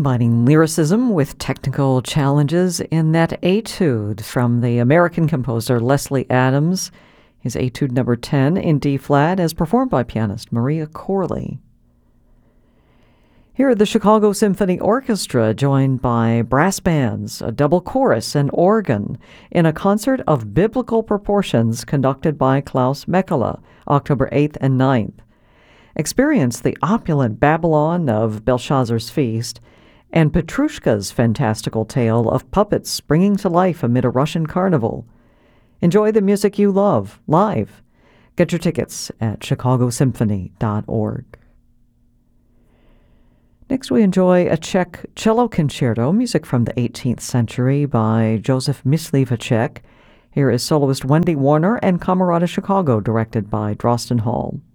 combining lyricism with technical challenges in that etude from the American composer Leslie Adams, his Etude number 10 in D-flat, as performed by pianist Maria Corley. Here, the Chicago Symphony Orchestra, joined by brass bands, a double chorus, and organ, in a concert of biblical proportions conducted by Klaus Mekela, October 8th and 9th. Experience the opulent Babylon of Belshazzar's Feast and Petrushka's fantastical tale of puppets springing to life amid a Russian carnival. Enjoy the music you love, live. Get your tickets at chicagosymphony.org. Next, we enjoy a Czech cello concerto, music from the 18th century by Joseph Myslivacek. Here is soloist Wendy Warner and Camerata Chicago, directed by Drosten Hall.